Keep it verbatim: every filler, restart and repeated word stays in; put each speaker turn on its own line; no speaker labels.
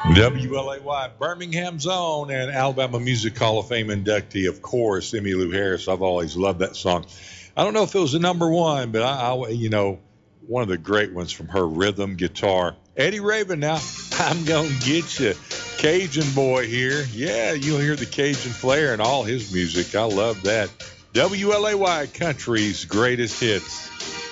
W L A Y, Birmingham's own and Alabama Music Hall of Fame inductee, of course, Emmylou Harris. I've always loved that song. I don't know if it was the number one, but I, I you know, one of the great ones from her rhythm guitar. Eddie Raven now, I'm going to get you. Cajun boy here. Yeah, you'll hear the Cajun flair in all his music. I love that. W L A Y Country's greatest hits.